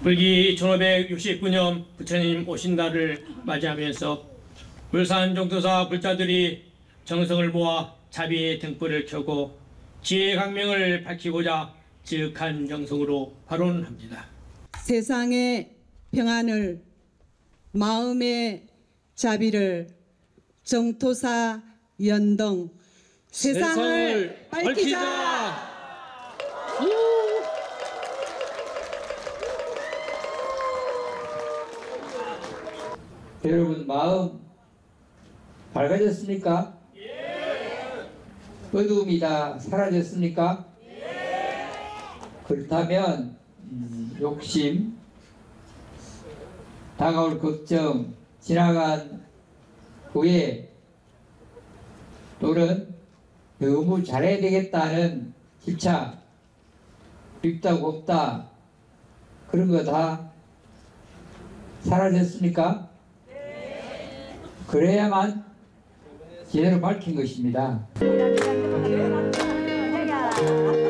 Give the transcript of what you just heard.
불기 1569년 부처님 오신 날을 맞이하면서 울산 종도사 불자들이 정성을 모아 자비의 등불을 켜고 지혜의 강명을 밝히고자 지극한 정성으로 발언합니다. 세상의 평안을, 마음의 자비를, 정토사 연등 세상을 밝히자. 여러분 마음 밝아졌습니까? 어두움이 다 사라졌습니까? 그렇다면 욕심, 다가올 걱정, 지나간 후회 또는 너무 잘해야 되겠다는 집착, 밉다 곱다 그런 거 다 사라졌습니까? 그래야만 제대로 밝힌 것입니다.